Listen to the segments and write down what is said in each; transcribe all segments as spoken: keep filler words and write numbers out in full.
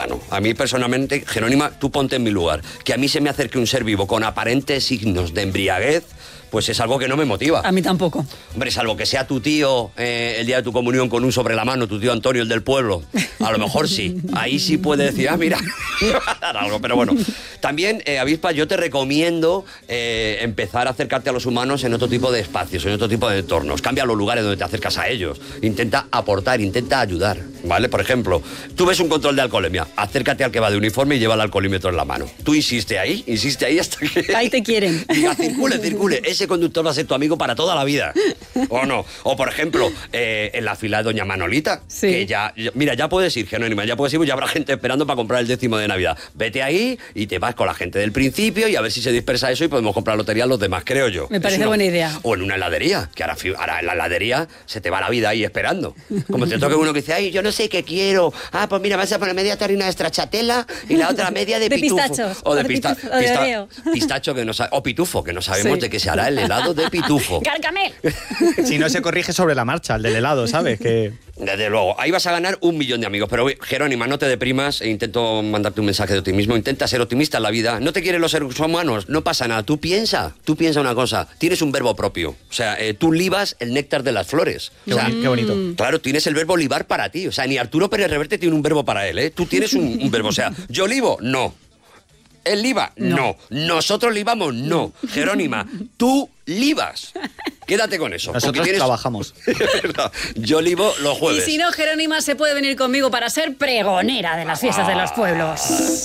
mano. A mí personalmente, Jerónima, tú ponte en mi lugar. Que a mí se me acerque un ser vivo con aparentes signos de embriaguez, pues es algo que no me motiva. A mí tampoco. Hombre, salvo que sea tu tío eh, el día de tu comunión con un sobre la mano, tu tío Antonio, el del pueblo. A lo mejor sí. Ahí sí puede decir, ah, mira, me va a dar algo. Pero bueno, también, eh, Avispa, yo te recomiendo eh, empezar a acercarte a los humanos en otro tipo de espacios, en otro tipo de entornos. Cambia los lugares donde te acercas a ellos. Intenta aportar, intenta ayudar, ¿vale? Por ejemplo, tú ves un control de alcoholemia, acércate al que va de uniforme y lleva el alcoholímetro en la mano. Tú insiste ahí, insiste ahí hasta que... Ahí te quieren. Diga, circule, circule. Ese conductor va a ser tu amigo para toda la vida. ¿O no? O, por ejemplo, eh, en la fila de Doña Manolita, sí. que ya, ya... Mira, ya puedes ir, Jerónima, ya puedes ir, pues ya habrá gente esperando para comprar el décimo de Navidad. Vete ahí y te vas con la gente del principio y a ver si se dispersa eso y podemos comprar lotería a los demás, creo yo. Me parece una buena idea. O en una heladería, que ahora, ahora en la heladería se te va la vida ahí esperando. Como te toque uno que dice, ay, yo no sé qué quiero. Ah, pues mira, vas a poner media tarrina de stracciatella y la otra media de, de pitufo. Pistachos. O de, o de pista, pitufo, o de pista, Oreo. Pistacho que no sabe, o pitufo, que no sabemos Sí. de qué se hará el helado de pitufo. ¡Gargamel! Si no se corrige sobre la marcha, el del helado, ¿sabes? Que... Desde luego, ahí vas a ganar un millón de amigos. Pero Jerónima, no te deprimas e intento mandarte un mensaje de optimismo. Intenta ser optimista en la vida. ¿No te quieren los seres humanos? No pasa nada. Tú piensa, tú piensa una cosa. Tienes un verbo propio. O sea, eh, tú libas el néctar de las flores. Qué, o sea, boni- qué bonito. Claro, tienes el verbo libar para ti. O sea, ni Arturo Pérez Reverte tiene un verbo para él, ¿eh? Tú tienes un, un verbo. O sea, ¿yo libo? No. ¿Él liba? No. no. ¿Nosotros libamos? No. Jerónima, tú libas. Quédate con eso. Nosotros tienes... trabajamos. Yo libo los jueves. Y si no, Jerónima se puede venir conmigo para ser pregonera de las fiestas de los pueblos.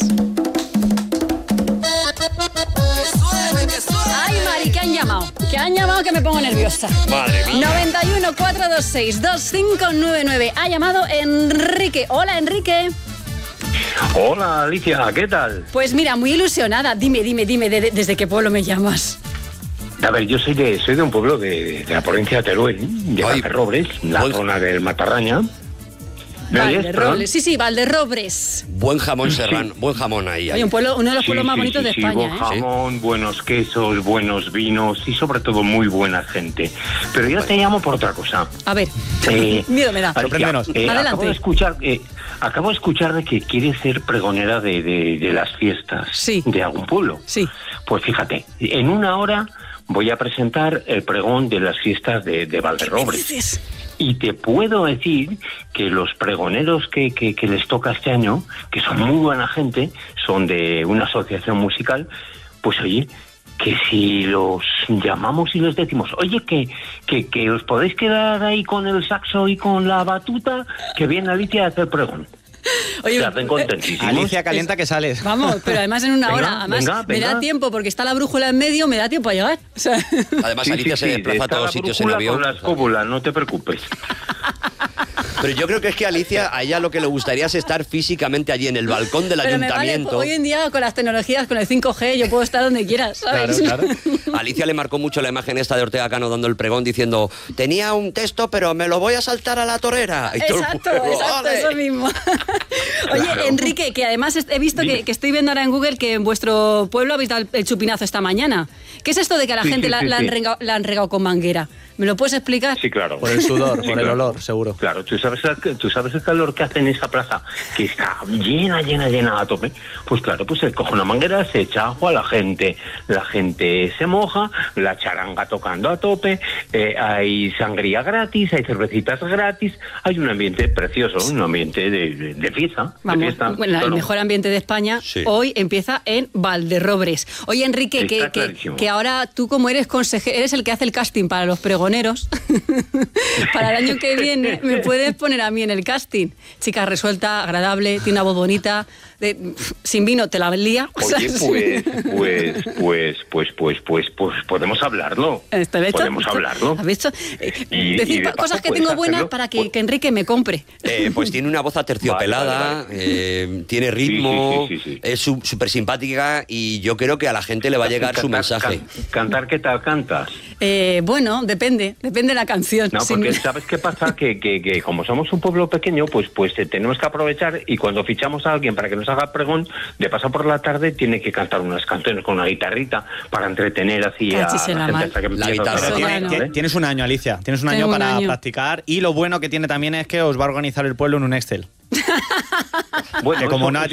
Ay, Mari, que han llamado. Que han llamado que me pongo nerviosa. Madre mía. noventa y uno, cuatrocientos veintiséis, veinticinco noventa y nueve. Ha llamado Enrique. Hola, Enrique. Hola, Alicia, ¿qué tal? Pues mira, muy ilusionada. Dime, dime, dime, de, de, ¿desde qué pueblo me llamas? A ver, yo soy de soy de un pueblo de, de la provincia de Teruel, de Ay, Valderrobres, la buen- zona del Matarraña. ¿Me oyes, perdón? Valderrobres. Sí, sí, Valderrobres. Buen jamón serrano, buen jamón ahí. ahí. Oye, un pueblo, uno de los Sí, pueblos más sí, bonitos sí, de sí, España, buen ¿eh? jamón, buenos quesos, buenos vinos y sobre todo muy buena gente. Pero yo te llamo por otra cosa. A ver, Eh, miedo me da. Alicia, Sorpréndenos. eh, Adelante. Acabo de escuchar, eh, acabo de escuchar de que quieres ser pregonera de, de, de las fiestas Sí. de algún pueblo. Sí. Pues fíjate, en una hora voy a presentar el pregón de las fiestas de, de ¿Qué Valderrobres. dices? Y te puedo decir que los pregoneros que, que, que les toca este año, que son muy buena gente, son de una asociación musical, pues oye, que si los llamamos y les decimos, oye, que, que, que os podéis quedar ahí con el saxo y con la batuta, que viene Alicia a hacer pregón. Oye, Se hacen contentísimos. Alicia, calienta que sales. vamos, pero además en una Venga, hora. Además, venga, me da venga. tiempo porque está la brújula en medio, me da tiempo a llegar. O sea, Además, Sí, Alicia sí, se sí, desplaza a está todos la sitios en brújula avión. con la escóbula, no te preocupes. Pero yo creo que es que a Alicia, a ella lo que le gustaría es estar físicamente allí en el balcón del pero me vale, ayuntamiento. hoy en día con las tecnologías, con el cinco G, yo puedo estar donde quieras, ¿sabes? Claro, claro. A Alicia le marcó mucho la imagen esta de Ortega Cano dando el pregón diciendo, tenía un texto, pero me lo voy a saltar a la torera. Y todo el Exacto, pueblo, exacto, ¡ole! eso mismo. Oye, Claro. Enrique, que además he visto que, que estoy viendo ahora en Google que en vuestro pueblo habéis dado el, el chupinazo esta mañana. ¿Qué es esto de que a la Sí, gente sí, la, sí, la han sí. regado, la han regado con manguera? ¿Me lo puedes explicar? Sí, claro. Por el sudor, Sí, por el claro. olor, seguro. Claro, ¿tú sabes, el- tú sabes el calor que hace en esa plaza, que está llena, llena, llena a tope. Pues claro, pues se coge una manguera, se echa agua a la gente, la gente se moja, la charanga tocando a tope, eh, hay sangría gratis, hay cervecitas gratis, hay un ambiente precioso, un ambiente de, de, de fiesta. de Vamos, fiesta, bueno, el claro. mejor ambiente de España Sí. hoy empieza en Valderrobres. Oye, Enrique, Está que, que, clarísimo. que ahora tú como eres consejero, eres el que hace el casting para los pregoneros, para el año que viene, me puedes poner a mí en el casting. Chica resuelta, agradable, tiene una voz bonita, de, sin vino te la lía. O sea, Oye, pues, pues, pues, pues, pues, pues, pues, podemos hablarlo. ¿Está hecho? Podemos hablarlo. ¿Has visto? Eh, Y- decir y de pa- cosas paso que puedes tengo buenas hacerlo. para que, que Enrique me compre. Eh, pues tiene una voz aterciopelada, Vale, vale, eh, tiene ritmo, Sí, sí, sí, sí, sí. es su- súper simpática y yo creo que a la gente le va a llegar su Cantar- mensaje. can- cantar, ¿qué tal cantas? Eh, bueno, depende, depende de la canción. No, Sin- porque ¿sabes qué pasa? Que, que, que como somos un pueblo pequeño, pues pues eh, tenemos que aprovechar y cuando fichamos a alguien para que nos haga pregón, de paso por la tarde tiene que cantar unas canciones con una guitarrita para entretener así a Cachis en la la mar. gente hasta que La empieza a guitarra. tocar, Tiene- ¿vale? Tien- Tienes un año, Alicia. Tienes un Tengo año un para año. practicar y lo bueno que tiene también es que os va a organizar el pueblo en un Excel. Bueno, que como eso- no eso